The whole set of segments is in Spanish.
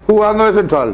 jugando de central.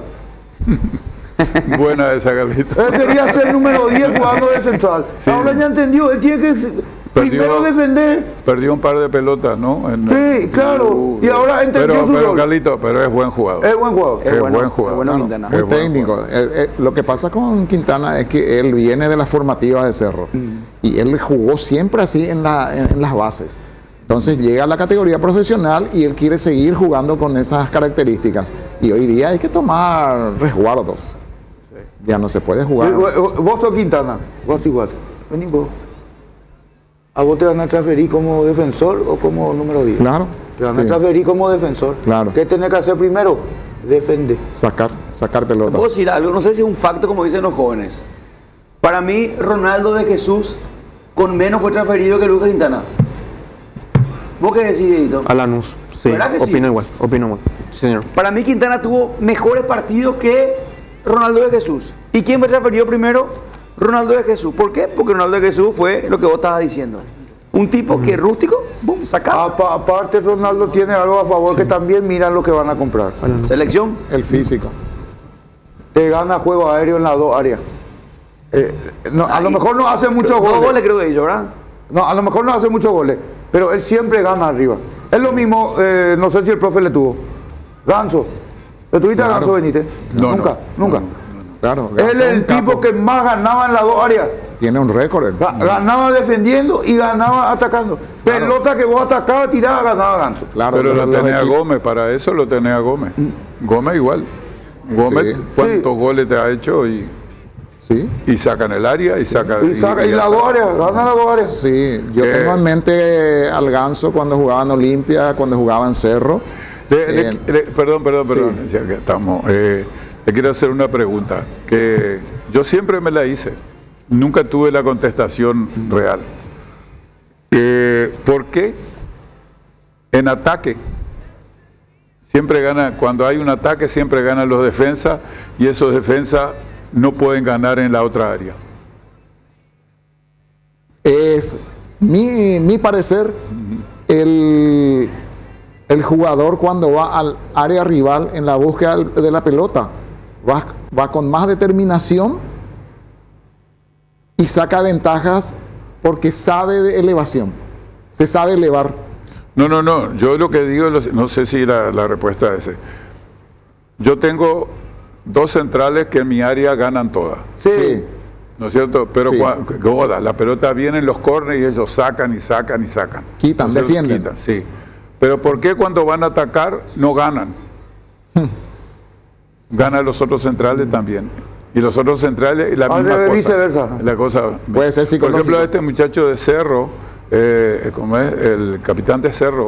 Buena esa, Carlito. Él quería ser número 10 jugando de central. Sí. Ahora ya entendió, él tiene que primero defender. Perdió un par de pelotas, ¿no? Sí, claro. Y ahora entendió su pero rol. Carlito, pero es buen jugador. Es buen jugador. Es bueno, buen jugador. es bueno Claro, Quintana. es Muy buen técnico. jugador. Lo que pasa con Quintana es que él viene de las formativas de Cerro y él jugó siempre así en las bases. Entonces llega a la categoría profesional y él quiere seguir jugando con esas características. Y hoy día hay que tomar resguardos. Ya no se puede jugar. Vos sos Quintana, vos igual. Vení vos. ¿A vos te van a transferir como defensor o como número 10? Claro. Te van a Sí. transferir como defensor. Claro. ¿Qué tenés que hacer primero? Defender. Sacar ¿Te pelota. puedo decir algo? No sé si es un facto como dicen los jóvenes. Para mí, Ronaldo de Jesús con menos fue transferido que Lucas Quintana. ¿Vos qué decís, Dieguito? A Lanús, sí, ¿Verdad que sí? opino igual, sí, señor. Para mí, Quintana tuvo mejores partidos que Ronaldo de Jesús. ¿Y quién fue transferido primero? Ronaldo de Jesús. ¿Por qué? Porque Ronaldo de Jesús fue lo que vos estabas diciendo. Un tipo que es rústico, boom, sacado. Aparte, Ronaldo tiene algo a favor que también miran lo que van a comprar. Selección. El físico. Te gana juego aéreo en las dos áreas. A lo mejor no hace muchos Dos goles. goles creo que hizo, ¿verdad? No, a lo mejor no hace muchos goles, pero él siempre gana arriba. Es lo mismo, no sé si el profe le tuvo. Ganso. ¿Le tuviste a Ganso Benítez? No, nunca, no, nunca. Claro. Él es Ganso, el un capo. tipo que más ganaba en las dos áreas. Tiene un récord. él. Ganaba defendiendo y ganaba atacando. Pelota que vos atacabas, tirabas, ganaba Ganso. Claro, Pero lo los tenés a equipos- Gómez, para eso lo tenés a Gómez. Gómez igual. Gómez, Sí. ¿cuántos goles te ha hecho? Sí. Y sacan el área y saca. Y las dos áreas, gana las dos áreas. Sí, yo tengo en mente al Ganso cuando jugaba en Olimpia, cuando jugaba en Cerro. Perdón. Ya que estamos. Le quiero hacer una pregunta que yo siempre me la hice. Nunca tuve la contestación real. ¿Por qué en ataque siempre gana, cuando hay un ataque siempre ganan los defensas y esos defensas no pueden ganar en la otra área? Es mi parecer, el jugador cuando va al área rival en la búsqueda de la pelota, va con más determinación y saca ventajas porque sabe de elevación, se sabe elevar. No, yo lo que digo, no sé si la respuesta es esa. Yo tengo dos centrales que en mi área ganan todas. Sí. ¿No es cierto? Pero Sí. la pelota viene en los córneres y ellos sacan y sacan y sacan. Quitan, defienden. Quitan, sí. Pero ¿por qué cuando van a atacar no ganan? Ganan los otros centrales también. Y los otros centrales, y la Al misma revés, cosa. viceversa. La cosa. Puede ser Por psicológico. ejemplo, este muchacho de Cerro, ¿cómo es? El capitán de Cerro,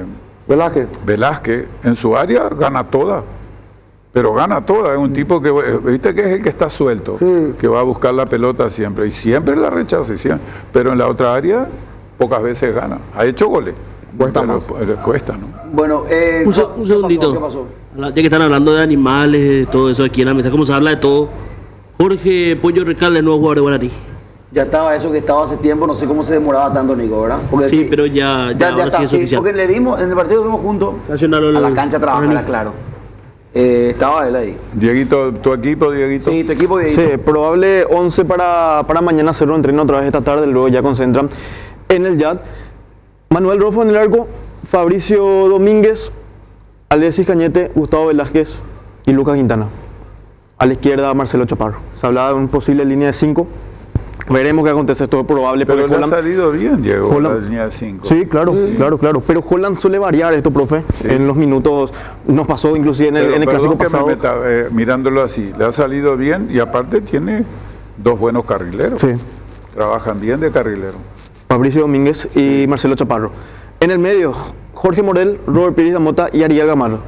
Velázquez, en su área gana toda. Pero gana toda, es un tipo que, viste que es el que está suelto, Sí. que va a buscar la pelota siempre, y siempre la rechaza, pero en la otra área pocas veces gana. Ha hecho goles. Cuesta pero, más. Cuesta, ¿no? Bueno, Un segundito. ¿Qué pasó? Ya que están hablando de animales, de todo eso aquí en la mesa, como se habla de todo. Jorge Pollo Recalde, nuevo jugador de Guaraní. Ya estaba eso que estaba hace tiempo, no sé cómo se demoraba tanto, Nico, ¿verdad? Porque Sí, pero ya ahora está, sí es oficial. porque le vimos, en el partido que vimos juntos, Nacional a la cancha a trabajar, Guaraní. era claro. Estaba él ahí. Dieguito, ¿tu equipo, Dieguito? Sí, tu equipo de Sí, probable 11 para mañana hacerlo entreno otra vez esta tarde, luego ya concentran en el YAD. Manuel Rofo en el arco, Fabricio Domínguez, Alexis Cañete, Gustavo Velázquez y Lucas Quintana. A la izquierda Marcelo Chaparro. Se hablaba de una posible línea de 5. Veremos qué acontece, esto es probable. Pero porque le ha Holland- salido bien, Diego, la Holland- línea de 5. Sí, claro. Pero Holland suele variar esto, profe. Sí. En los minutos, nos pasó inclusive en el clásico que pasado. me meta, mirándolo así, le ha salido bien y aparte tiene dos buenos carrileros. Sí. Trabajan bien de carrilero. Fabricio Domínguez y Marcelo Chaparro. En el medio, Jorge Morel, Robert Pérez Damota y Ariel Gamarro.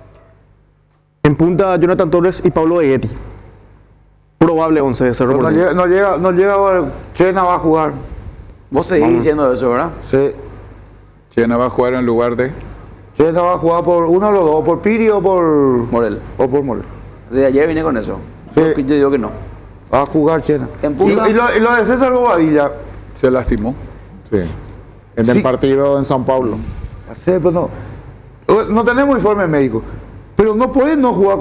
En punta, Jonathan Torres y Pablo Begetti. Probable 11 de Cerro No Porteño. llega, Chena va a jugar. Vos seguís diciendo eso, ¿verdad? Sí. Chena va a jugar en lugar de... Chena va a jugar por uno de los dos, o por Piri o por Morel. Morel. De ayer vine con eso. Sí. Yo digo que no. Va a jugar Chena. En punta. Y lo de César Bobadilla, Se lastimó. Sí. En el Sí. partido en San Paulo. no tenemos informe médico, pero no puede no jugar